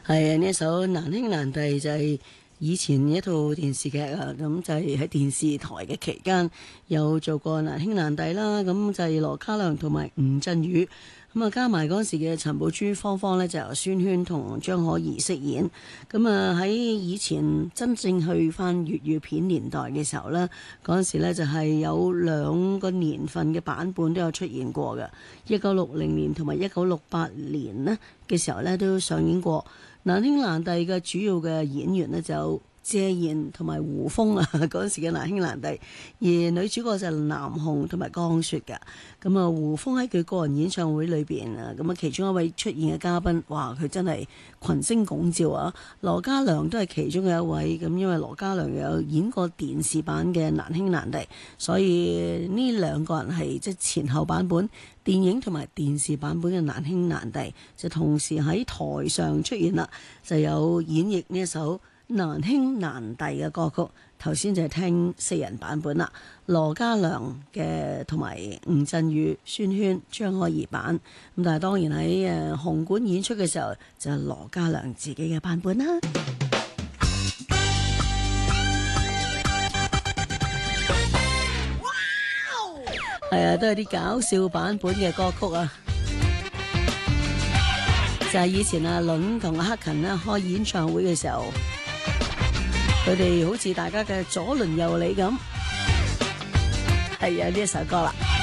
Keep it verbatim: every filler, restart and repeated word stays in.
係啊，呢一首《難兄難弟》就係以前一套電視劇啊，咁就係喺電視台嘅期間有做過難兄難弟啦，咁就係羅嘉良同埋吳鎮宇，咁啊加埋嗰時嘅陳寶珠、芳芳呢，就由宣萱同張可頤飾演，咁啊喺以前真正去翻粵語片年代嘅時候呢，嗰陣時呢就係有兩個年份嘅版本都有出現過嘅，一九六零年同埋一九六八年呢嘅時候呢都上映過。難兄難弟嘅主要嘅演員呢，就謝賢同埋胡楓啊，嗰陣時嘅難兄難弟，而女主角就係南紅同埋江雪嘅。咁啊，胡楓喺佢個人演唱會裏邊啊，咁啊其中一位出現嘅嘉賓，哇，佢真係群星拱照啊！羅嘉良都係其中嘅一位，咁因為羅嘉良有演過電視版嘅難兄難弟，所以呢兩個人係即係前後版本。電影同埋電視版本嘅難兄難弟就同時喺台上出現啦，就有演繹呢一首難兄難弟嘅歌曲。頭先就係聽四人版本啦，羅嘉良嘅同埋吳鎮宇、宣萱、張可頤版。咁但係當然喺誒紅館演出嘅時候，就係羅嘉良自己嘅版本啦。係啊，都係啲搞笑版本嘅歌曲啊！就係以前阿倫同阿克勤咧開演唱會嘅時候，佢哋好似大家嘅左鄰右里咁。係啊，呢一首歌啦。